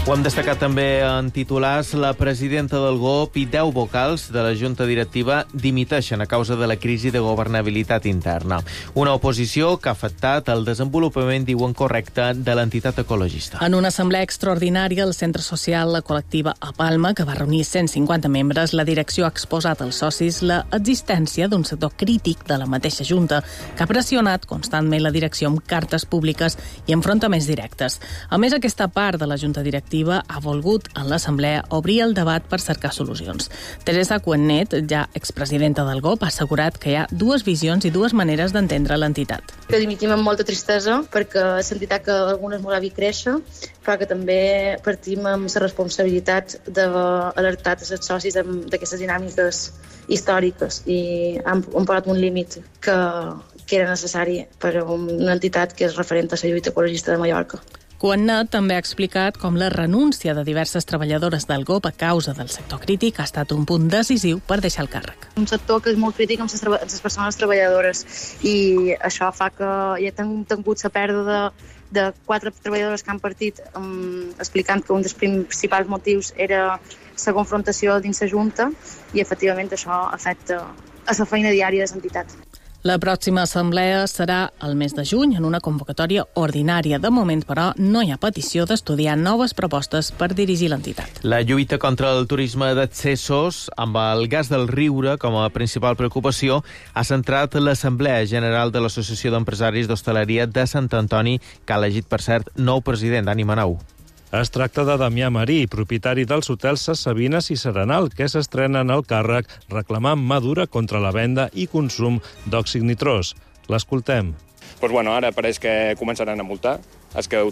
Ho hem destacat també en titulars. La presidenta del GOP i 10 vocals de la Junta Directiva dimiteixen a causa de la crisi de governabilitat interna. Una oposició que ha afectat el desenvolupament, diuen, correcte de l'entitat ecologista. En una assemblea extraordinària al Centre Social La Col·lectiva a Palma, que va reunir 150 membres, la direcció ha exposat als socis l'existència d'un sector crític de la mateixa Junta, que ha pressionat constantment la direcció amb cartes públiques i enfrontaments directes. A més, aquesta part de la Junta Directiva ha volgut en l'Assemblea obrir el debat per cercar solucions. Teresa Cuennet, ja expresidenta del GOP, ha assegurat que hi ha dues visions i dues maneres d'entendre l'entitat. Que dimitim amb molta tristesa perquè és l'entitat que algunes ens ha vist créixer, però que també partim amb la responsabilitat d'haver alertat els socis d'aquestes dinàmiques històriques i han posat un límit que era necessari per a una entitat que és referent a la lluita ecologista de Mallorca. Cuennet també ha explicat com la renúncia de diverses treballadores del GOP a causa del sector crític ha estat un punt decisiu per deixar el càrrec. Un sector que és molt crític amb les persones treballadores i això fa que hi ha tingut la pèrdua de 4 treballadores que han partit explicant que un dels principals motius era la confrontació dins la Junta i efectivament això afecta a la feina diària de l'entitat. La pròxima assemblea serà el mes de juny en una convocatòria ordinària. De moment, però, no hi ha petició d'estudiar noves propostes per dirigir l'entitat. La lluita contra el turisme d'accessos, amb el gas del riure com a principal preocupació, ha centrat l'Assemblea General de l'Associació d'Empresaris d'Hostaleria de Sant Antoni, que ha elegit, per cert, nou president, Dani Manau. Es tracta de Damià Marí, propietari dels hotels Ses Sabines i Serenal, que s'estrenen al càrrec reclamant mà dura contra la venda i consum d'òxid nitrós. L'escoltem. Ara pareix que començaran a multar els que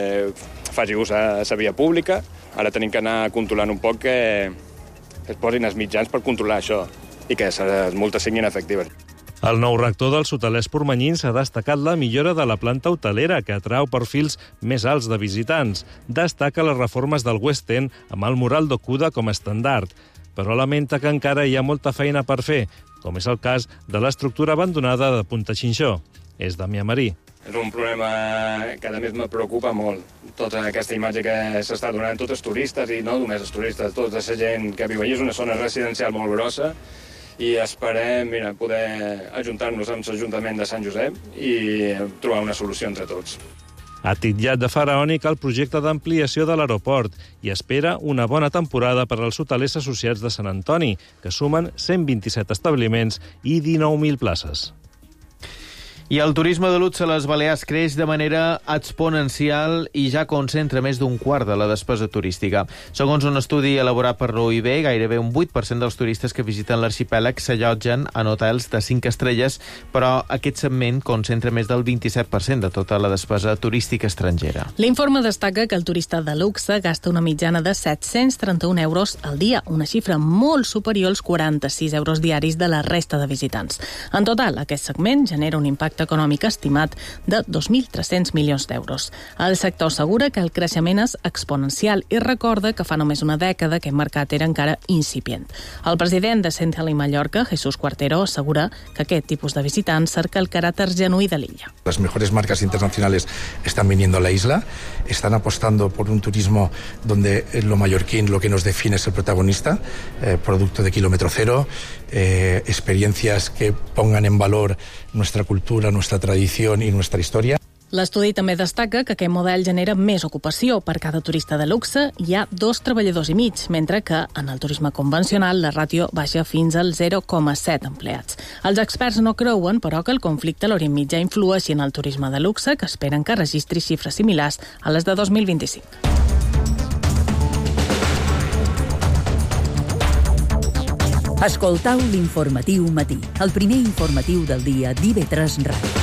faci ús a la via pública. Ara tenim que anar controlant un poc que es posin els mitjans per controlar això i que les multes siguin efectives. El nou rector dels hotelers pormanyins ha destacat la millora de la planta hotelera, que atrau perfils més alts de visitants. Destaca les reformes del West End amb el mural d'Okuda com a estandard, però lamenta que encara hi ha molta feina per fer, com és el cas de l'estructura abandonada de Punta Xinxó. És Damià Marí. És un problema que a més me preocupa molt. Tota aquesta imatge que s'està donant tots els turistes, i no només els turistes, tota la gent que viu allà. És una zona residencial molt grossa, i esperem poder ajuntar-nos amb l'Ajuntament de Sant Josep i trobar una solució entre tots. Ha titllat de faraònic el projecte d'ampliació de l'aeroport i espera una bona temporada per als hotelers associats de Sant Antoni, que sumen 127 establiments i 19.000 places. I el turisme de luxe a les Balears creix de manera exponencial i ja concentra més d'un quart de la despesa turística. Segons un estudi elaborat per l'OIB, gairebé un 8% dels turistes que visiten l'arxipèlag s'allotgen en hotels de 5 estrelles, però aquest segment concentra més del 27% de tota la despesa turística estrangera. L'informe destaca que el turista de luxe gasta una mitjana de 731 euros al dia, una xifra molt superior als 46 euros diaris de la resta de visitants. En total, aquest segment genera un impacte econòmic estimat de 2.300 milions d'euros. El sector assegura que el creixement és exponencial i recorda que fa només una dècada que el mercat era encara incipient. El president de Central i Mallorca, Jesús Cuartero, assegura que aquest tipus de visitants cerca el caràcter genuí de l'illa. Las mejores marcas internacionales están viniendo a la isla, están apostando por un turismo donde lo mallorquín, lo que nos define es el protagonista, producto de kilómetro cero, experiencias que pongan en valor nuestra cultura, nuestra tradición y nuestra historia. L'estudi també destaca que aquest model genera més ocupació. Per cada turista de luxe hi ha 2 treballadors i mig, mentre que en el turisme convencional la ràtio baixa fins al 0,7 empleats. Els experts no creuen, però, que el conflicte a l'Orient Mitjà influeixi en el turisme de luxe, que esperen que registri xifres similars a les de 2025. Escoltau l'informatiu matí, el primer informatiu del dia d'IV3 Ràdio.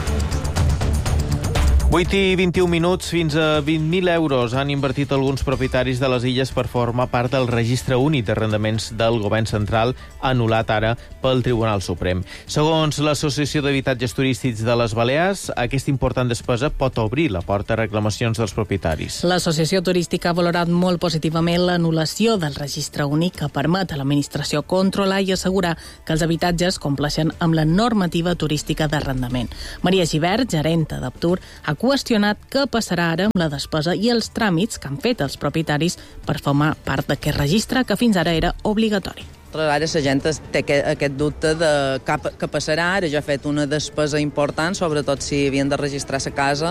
8 i 21 minuts, fins a 20.000 euros han invertit alguns propietaris de les illes per formar part del registre únic d'arrendaments del govern central, anul·lat ara pel Tribunal Suprem. Segons l'Associació d'Habitatges Turístics de les Balears, aquesta important despesa pot obrir la porta a reclamacions dels propietaris. L'Associació Turística ha valorat molt positivament l'anul·lació del registre únic que permet a l'administració controlar i assegurar que els habitatges compleixen amb la normativa turística d'arrendament. Maria Givert, gerenta d'Aptur, ha qüestionat què passarà ara amb la despesa i els tràmits que han fet els propietaris per formar part d'aquest registre que fins ara era obligatori. Ara la gent té aquest dubte de què passarà. Ara ja ha fet una despesa important, sobretot si havien de registrar la casa,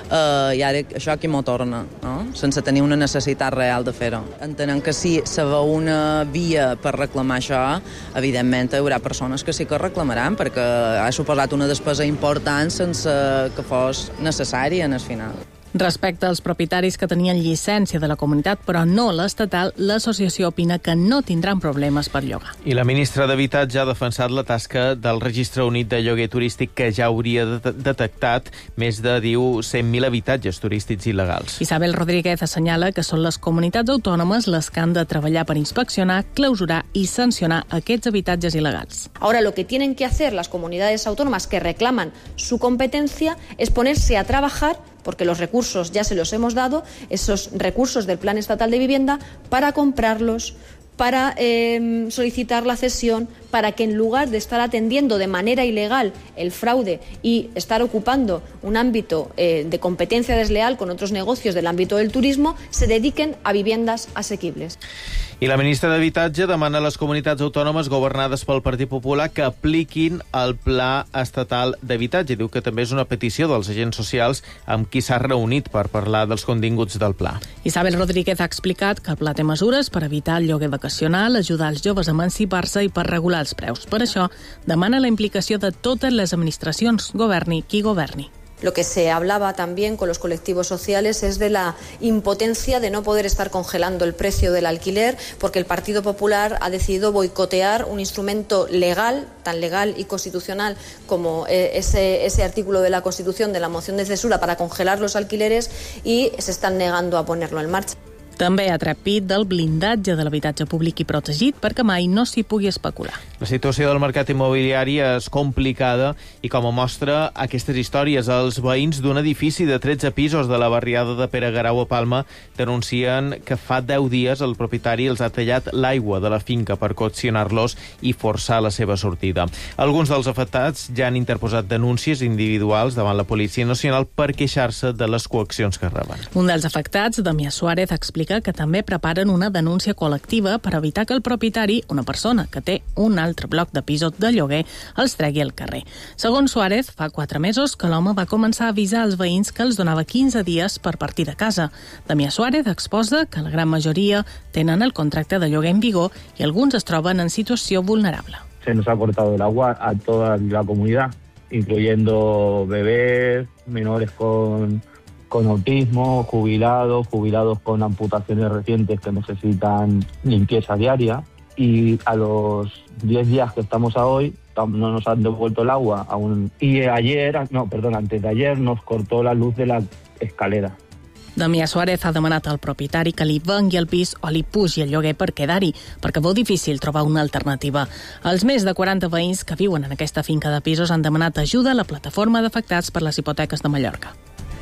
i ara això aquí m'ho torna, no? Sense tenir una necessitat real de fer-ho. Entenem que si se veu una via per reclamar això, evidentment hi haurà persones que sí que reclamaran, perquè ha suposat una despesa important sense que fos necessari en el final. Respecte als propietaris que tenien llicència de la comunitat però no l'estatal, l'associació opina que no tindran problemes per llogar. I la ministra d'Habitatge ha defensat la tasca del Registre Únic de Lloguer Turístic que ja hauria detectat més de, 100.000 habitatges turístics il·legals. Isabel Rodríguez assenyala que són les comunitats autònomes les que han de treballar per inspeccionar, clausurar i sancionar aquests habitatges il·legals. Ahora lo que tienen que hacer las comunidades autónomas que reclaman su competencia es ponerse a trabajar, porque los recursos ya se los hemos dado, esos recursos del Plan Estatal de Vivienda, para comprarlos, para solicitar la cesión, para que en lugar de estar atendiendo de manera ilegal el fraude y estar ocupando un ámbito de competencia desleal con otros negocios del ámbito del turismo, se dediquen a viviendas asequibles. I la ministra d'Habitatge demana a les comunitats autònomes governades pel Partit Popular que apliquin el Pla Estatal d'Habitatge. Diu que també és una petició dels agents socials amb qui s'ha reunit per parlar dels continguts del pla. Isabel Rodríguez ha explicat que el pla té mesures per evitar el lloguer vacacional, ajudar els joves a emancipar-se i per regular els preus. Per això, demana la implicació de totes les administracions, governi qui governi. Lo que se hablaba también con los colectivos sociales es de la impotencia de no poder estar congelando el precio del alquiler, porque el Partido Popular ha decidido boicotear un instrumento legal, tan legal y constitucional como ese artículo de la Constitución de la moción de censura para congelar los alquileres, y se están negando a ponerlo en marcha. També ha tret pit del blindatge de l'habitatge públic i protegit perquè mai no s'hi pugui especular. La situació del mercat immobiliari és complicada i, com a mostra aquestes històries, els veïns d'un edifici de 13 pisos de la barriada de Pere Garau a Palma denuncien que fa 10 dies el propietari els ha tallat l'aigua de la finca per coaccionar-los i forçar la seva sortida. Alguns dels afectats ja han interposat denúncies individuals davant la Policia Nacional per queixar-se de les coaccions que reben. Un dels afectats, Damià Suárez, explica que també preparen una denúncia col·lectiva per evitar que el propietari, una persona que té un altre bloc de pisos de lloguer, els tregui al carrer. Segons Suárez, fa 4 mesos que l'home va començar a avisar als veïns que els donava 15 dies per partir de casa. Damià Suárez exposa que la gran majoria tenen el contracte de lloguer en vigor i alguns es troben en situació vulnerable. Se nos ha cortado el agua a toda la comunidad, incluyendo bebés, menores con autismo, jubilados con amputaciones recientes que necesitan limpieza diaria, y a los 10 días que estamos a hoy no nos han devuelto el agua aún. Y antes de ayer nos cortó la luz de la escalera. Damià Suárez ha demanat al propietari que li vengui el pis o li pugi el lloguer per quedar-hi, perquè veu difícil trobar una alternativa. Els més de 40 veïns que viuen en aquesta finca de pisos han demanat ajuda a la plataforma d'afectats per les hipoteques de Mallorca.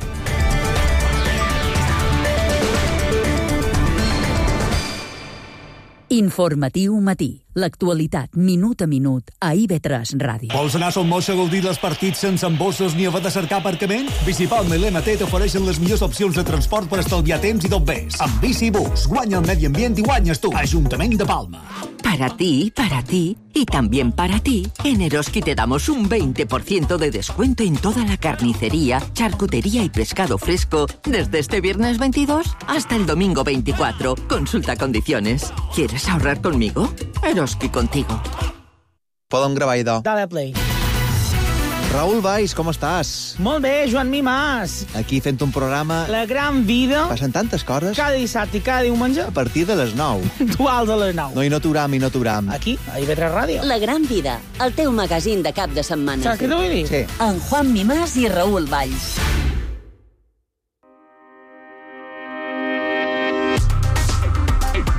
Informatiu matí. L'actualitat, minut a minut, a IB3 Ràdio. Vols anar a Son Moix a gaudir dels partits sense embossos ni haver de cercar aparcament? Bicipalma i l'MT t'ofereixen les millors opcions de transport per estalviar temps i tot més. Amb Bicibus, guanya el medi ambient i guanyes tu. Ajuntament de Palma. Para ti y también para ti, en Eroski te damos un 20% de descuento en toda la carnicería, charcutería y pescado fresco desde este viernes 22 hasta el domingo 24. Consulta condiciones. ¿Quieres ahorrar conmigo? Eroski contigo. Podem gravar, idò. Dale play. Raül Valls, com estàs? Molt bé, Joan Mimàs. Aquí fent un programa... La gran vida. Passen tantes coses. Cada dissabte i cada diumenge. A partir de les 9. Duals a les 9. No, i no t'uram. Aquí, a IB3 Ràdio. La gran vida, el teu magazín de cap de setmana. Saps què t'ho vull dir? Sí. En Juan Mimàs i Raül Valls.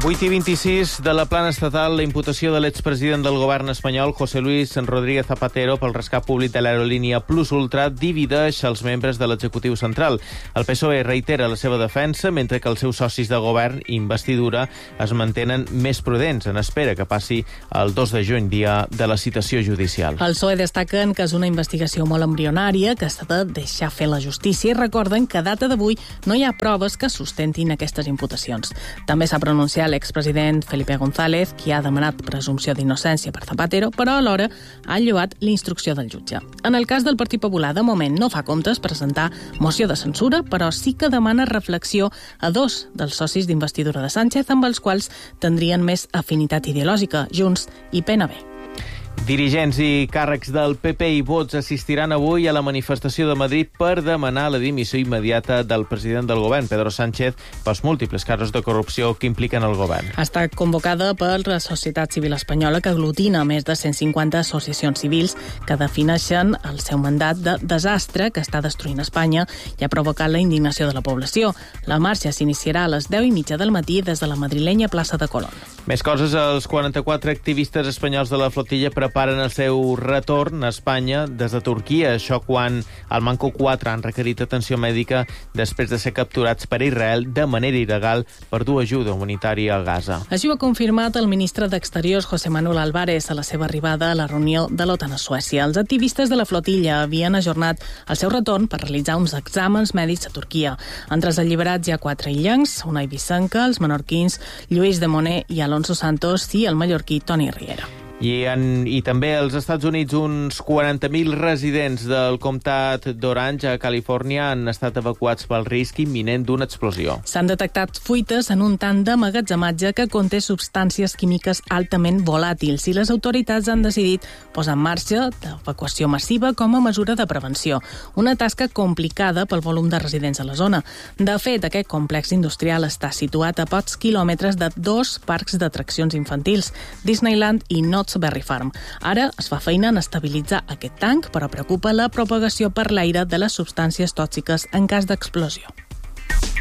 8:26 de la plana estatal, la imputació de l'expresident del govern espanyol, José Luis Rodríguez Zapatero, pel rescat públic de l'aerolínia Plus Ultra, divideix els membres de l'executiu central. El PSOE reitera la seva defensa, mentre que els seus socis de govern i investidura es mantenen més prudents, en espera que passi el 2 de juny, dia de la citació judicial. El PSOE destaquen que és una investigació molt embrionària, que s'ha de deixar fer la justícia, i recorden que a data d'avui no hi ha proves que sustentin aquestes imputacions. També s'ha pronunciat l'expresident Felipe González, qui ha demanat presumpció d'innocència per Zapatero, però alhora ha lloat l'instrucció del jutge. En el cas del Partit Popular, de moment no fa comptes presentar moció de censura, però sí que demana reflexió a dos dels socis d'investidura de Sánchez, amb els quals tindrien més afinitat ideològica, Junts i PNB. Dirigents i càrrecs del PP i Vox assistiran avui a la manifestació de Madrid per demanar la dimissió immediata del president del govern, Pedro Sánchez, pels múltiples casos de corrupció que impliquen el govern. Està convocada per la societat civil espanyola, que aglutina més de 150 associacions civils que defineixen el seu mandat de desastre que està destruint Espanya i ha provocat la indignació de la població. La marxa s'iniciarà a les 10:30 del matí des de la madrilenya plaça de Colón. Més coses, els 44 activistes espanyols de la flotilla preparen el seu retorn a Espanya des de Turquia. Això quan al Manco 4 han requerit atenció mèdica després de ser capturats per Israel de manera il·legal per dur ajuda humanitària a Gaza. Així ho ha confirmat el ministre d'Exteriors, José Manuel Álvarez, a la seva arribada a la reunió de l'OTAN a Suècia. Els activistes de la flotilla havien ajornat el seu retorn per realitzar uns exàmens mèdics a Turquia. Entre els alliberats hi ha 4 illencs, Unai Vicenca, els menorquins Lluís de Moner i Alonso Santos i el mallorquí Toni Riera. I també als Estats Units uns 40.000 residents del comtat d'Orange a Califòrnia han estat evacuats pel risc imminent d'una explosió. S'han detectat fuites en un tanc d'emmagatzematge que conté substàncies químiques altament volàtils i les autoritats han decidit posar en marxa l'evacuació massiva com a mesura de prevenció. Una tasca complicada pel volum de residents a la zona. De fet, aquest complex industrial està situat a pocs quilòmetres de 2 parcs d'atraccions infantils, Disneyland i Knott's Berry Farm. Ara es fa feina en estabilitzar aquest tanc, però preocupa la propagació per l'aire de les substàncies tòxiques en cas d'explosió.